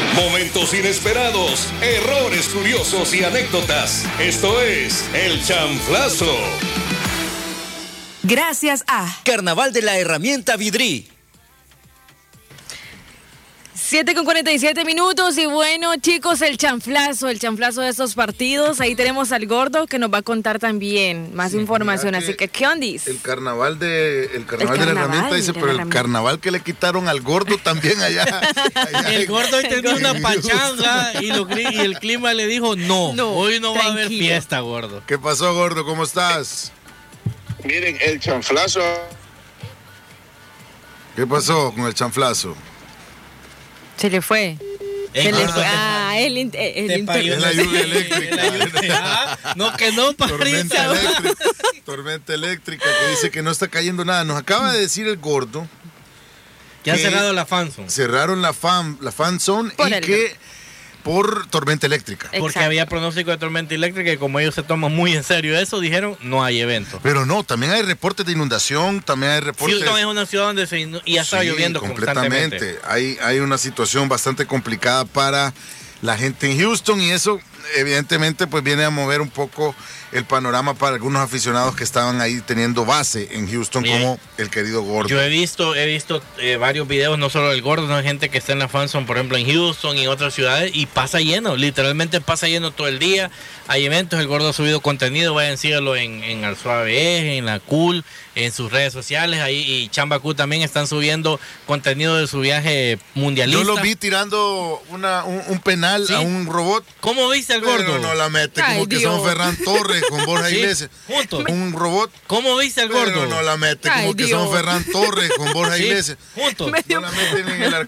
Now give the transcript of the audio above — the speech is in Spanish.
Momentos inesperados, errores curiosos y anécdotas. Esto es El Chanflazo. Gracias a Carnaval de la Herramienta Vidrí. 7:47 y bueno, chicos, el chanflazo de estos partidos. Ahí tenemos al Gordo que nos va a contar también más información. Así que, ¿qué ondis? El carnaval de la herramienta dice, pero el carnaval que le quitaron al Gordo también allá. El Gordo hoy tenía una pachanga y el clima le dijo no, hoy no va a haber fiesta, Gordo. ¿Qué pasó, Gordo? ¿Cómo estás? Miren, el chanflazo. ¿Qué pasó con el chanflazo? Se le fue. El la lluvia eléctrica. No, que no, Parisa. Tormenta eléctrica que dice que no está cayendo nada. Nos acaba de decir el Gordo que han cerrado la fan zone. Cerraron la fan zone y que por tormenta eléctrica. Porque Exacto. Había pronóstico de tormenta eléctrica y como ellos se toman muy en serio eso, dijeron no hay evento. Pero no, también hay reportes de inundación, también hay reportes... Houston es una ciudad donde y ya está lloviendo completamente. Hay una situación bastante complicada para la gente en Houston y eso evidentemente pues viene a mover un poco el panorama para algunos aficionados que estaban ahí teniendo base en Houston. Bien. Como el querido Gordo. Yo he visto varios videos, no solo del Gordo, no hay gente que está en la fanzone, por ejemplo en Houston y en otras ciudades y pasa lleno, literalmente pasa lleno todo el día. Hay eventos, el Gordo ha subido contenido, vayan síganlo en Al Suave, en la Cool, en sus redes sociales, ahí y Chambacú también están subiendo contenido de su viaje mundialista. Yo lo vi tirando un penal, ¿sí?, a un robot. ¿Cómo viste al Gordo? Pero no la mete, como que son Ferran Torres con Borja Iglesias. Juntos. Un robot. ¿Cómo viste al Gordo? Pero no la mete, como que son Ferran Torres con Borja Iglesias. Juntos. No la meten en el